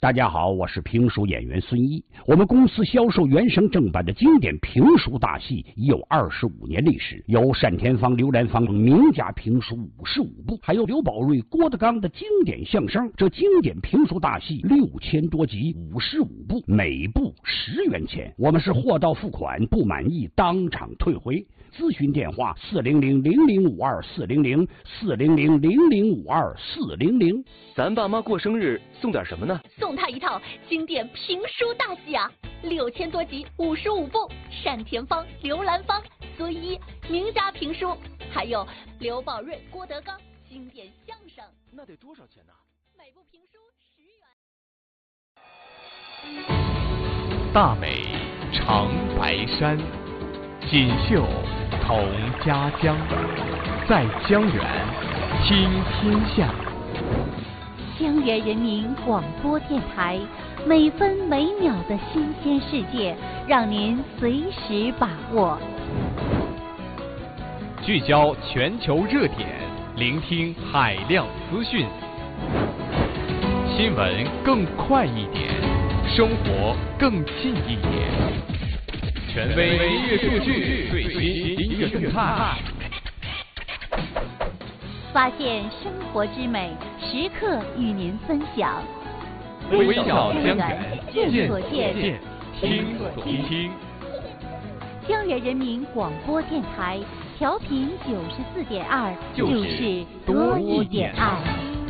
大家好，我是评书演员孙一。我们公司销售原声正版的经典评书大戏已有25年历史，有单田芳、刘兰芳名家评书55部，还有刘宝瑞、郭德纲的经典相声。这经典评书大戏6000多集，55部，每部10元钱。我们是货到付款，不满意当场退回。咨询电话400-0052-400，400-0052-400。 咱爸妈过生日送点什么呢？ 送他一套经典评书大戏啊，6000多集，55部，单田芳、刘兰芳、孙一名家评书，还有刘宝瑞、郭德纲经典相声。 那得多少钱呢？ 每部评书10元。 大美长白山，锦绣同家乡，在江源听天下。 江源人民广播电台，每分每秒的新鲜世界，让您随时把握。 聚焦全球热点，聆听海量资讯，新闻更快一点，生活更近一点。权威音乐数据，最新音乐动态， 发现生活之美，时刻与您分享。 微笑江源， 见所见， 听所听。 江源人民广播电台调频94.2，就是多一点爱。